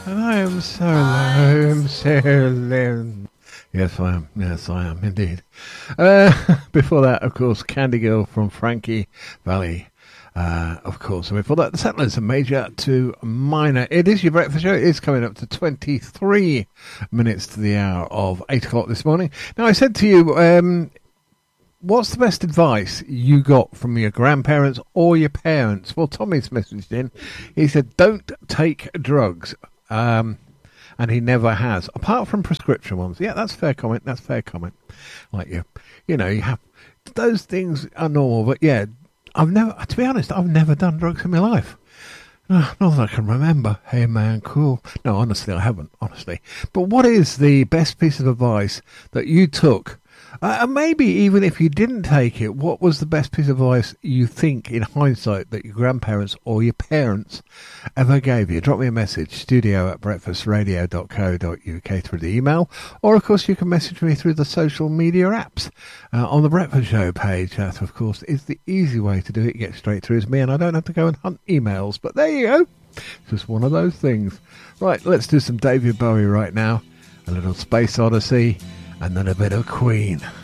I am so alone, so alone. Yes, I am. Yes, I am, indeed. Before that, of course, Candy Girl from Frankie Valley. Of course. And before that, the Settlers, a major to minor. It is your breakfast show. It is coming up to 23 minutes to the hour of 8 o'clock this morning. Now, I said to you, what's the best advice you got from your grandparents or your parents? Well, Tommy's messaged in. He said, don't take drugs. And he never has, apart from prescription ones. Yeah, that's fair comment. That's fair comment. Like you know, you have those things are normal. But yeah, to be honest, I've never done drugs in my life. Not that I can remember. Hey man, cool. No, honestly, I haven't. Honestly, but what is the best piece of advice that you took? And maybe even if you didn't take it, what was the best piece of advice you think, in hindsight, that your grandparents or your parents ever gave you? Drop me a message, studio@breakfastradio.co.uk through the email, or of course you can message me through the social media apps on the Breakfast Show page. That, of course, is the easy way to do it. Get straight through to me, and I don't have to go and hunt emails. But there you go. Just one of those things. Right, let's do some David Bowie right now. A little Space Odyssey. And then a bit of Queen.